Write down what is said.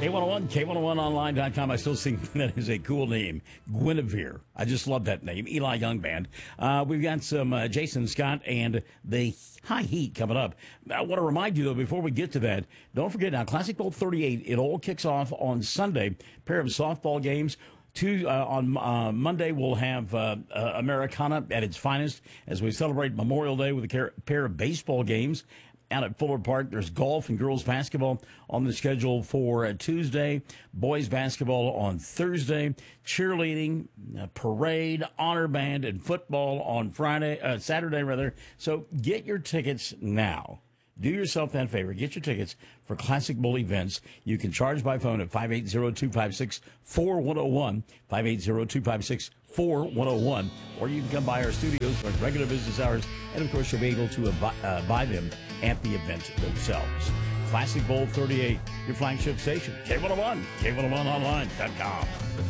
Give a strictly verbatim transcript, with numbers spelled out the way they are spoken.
K one oh one, K one oh one online dot com. I still think that is a cool name. Guinevere. I just love that name. Eli Young Band. Uh, we've got some uh, Jason Scott and the High Heat coming up. I want to remind you, though, before we get to that, don't forget now, Classic Bowl thirty-eight, it all kicks off on Sunday. Pair of softball games. Two, uh, on uh, Monday, we'll have uh, uh, Americana at its finest as we celebrate Memorial Day with a car- pair of baseball games. Out at Fuller Park, there's golf and girls basketball on the schedule for uh, Tuesday, boys basketball on Thursday, cheerleading, uh, parade, honor band, and football on Friday, uh, Saturday rather. So get your tickets now. Do yourself that favor. Get your tickets for Classic Bowl events. You can charge by phone at five eight zero, two five six, four one zero one, five eight zero, two five six, four one zero one, or you can come by our studios during regular business hours, and, of course, you'll be able to uh, uh, buy them at the event themselves. Classic Bowl thirty-eight, your flagship station, K one oh one, K one oh one online dot com.